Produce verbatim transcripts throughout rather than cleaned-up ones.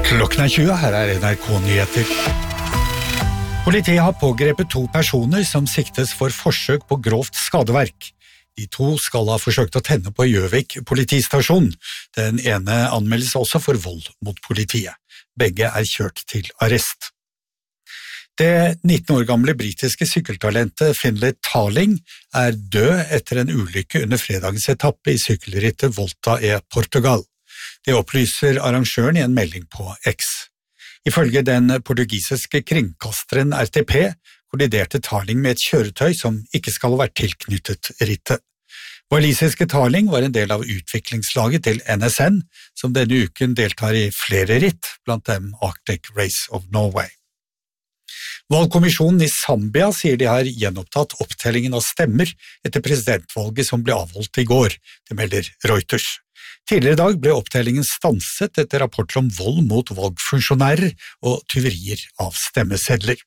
Klokken er tjue, her er N R K-nyheter. Politiet har pågrepet to personer som siktes for forsøk på grovt skadeverk. De to skal ha forsøkt å tenne på Gjøvik politistasjon. Den ene anmeldes også for vold mot politiet. Begge er kjørt til arrest. Det nitten år gamle britiske sykkeltalentet Finlay Tarling er død etter en ulykke under fredagens etappe i sykkelrittet Volta i Portugal. Det opplyser arrangøren i en melding på X. Ifølge den portugisiske kringkasteren R T P kolliderte Tarling med et kjøretøy som ikke skal ha vært tilknyttet rittet. Walisiske Tarling var en del av utviklingslaget til N S N, som denne uken deltar i flere ritt, blant dem Arctic Race of Norway. Valgkommisjonen i Zambia sier de har gjenopptatt opptellingen av stemmer etter presidentvalget som ble avholdt i går, det melder Reuters. Tidligere i dag ble opptellingen stanset etter rapporter om vold mot valgfunksjonærer og tyverier av stemmesedler.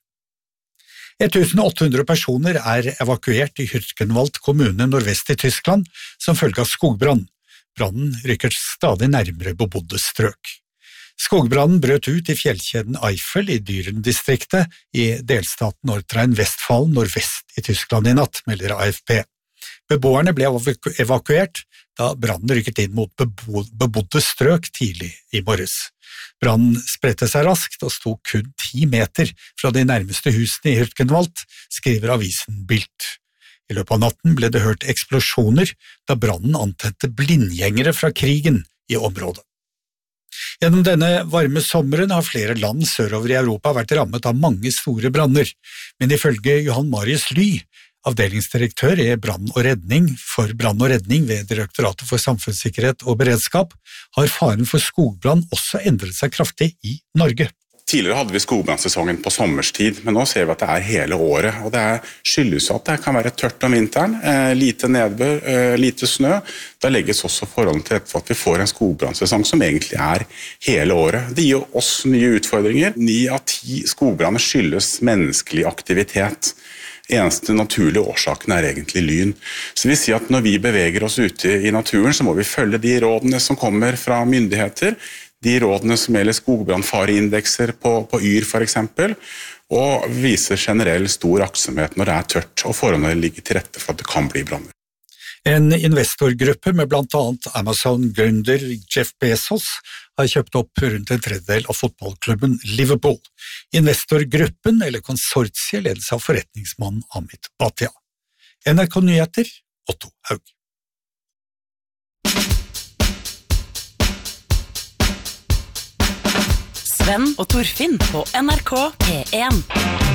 åtte hundre personer er evakuert i Hürtgenwald kommune nordvest i Tyskland som følge av skogbrann. Brannen rykker stadig nærmere bebodde strøk. Skogbrannen brøt ut i fjellkjeden Eifel i Dyren-distriktet i delstaten Nordrhein-Westfalen nordvest i Tyskland i natt, melder A F P. Beboerne ble evaku- evakuert da brannen rykket inn mot bebo- bebodde strøk tidlig i morges. Brannen spredte seg raskt og sto kun ti meter fra de nærmeste husene i Hürtgenwald, skriver avisen Bild. I løpet av natten ble det hørt eksplosjoner da brannen antente blindgjengere fra krigen i området. Gjennom denne varme sommeren har flere land sørover i Europa vært rammet av mange store branner, men ifølge Johan Marius Ly, avdelingsdirektør i brann og redning for brann og redning ved Direktoratet for samfunnssikkerhet og beredskap, har faren for skogbrann også endret seg kraftig i Norge. Tidligere hadde vi skogbrannssesongen på sommerstid, men nå ser vi at det er hele året, og det er skyldes at det kan være tørt om vinteren, eh, lite nedbør, eh, lite snø. Da legges også forholdene til rette for at vi får en skogbrannsesong som egentlig er hele året. Det gir oss nye utfordringer. Ni av ti skogbranner skyldes menneskelig aktivitet. Eneste naturlige årsaken er egentlig lyn. Så vi sier at når vi beveger oss ute i naturen, så må vi følge de rådene som kommer fra myndigheter, de rådene som gjelder skogbrannfareindekser på, på Yr for eksempel, og viser generell stor aktsomhet når det er tørt, og forholdene ligger til rette for at det kan bli branner. En investorgruppe med blant annet Amazon-gründer Jeff Bezos har kjøpt opp rundt en tredjedel av fotballklubben Liverpool. Investorgruppen, eller konsortiet, ledes av forretningsmannen Amit Bhatia. N R K-nyheter, Otto Haug. Sven og Torfinn på N R K P en.